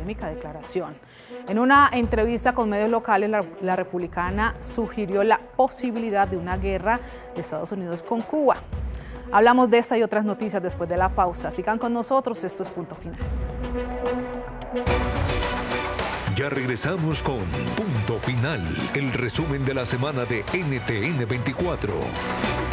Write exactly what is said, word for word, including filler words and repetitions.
polémica declaración. En una entrevista con medios locales, la, la republicana sugirió la posibilidad de una guerra de Estados Unidos con Cuba. Hablamos de esta y otras noticias después de la pausa. Sigan con nosotros, esto es Punto Final. Ya regresamos con Punto Final, el resumen de la semana de N T N veinticuatro.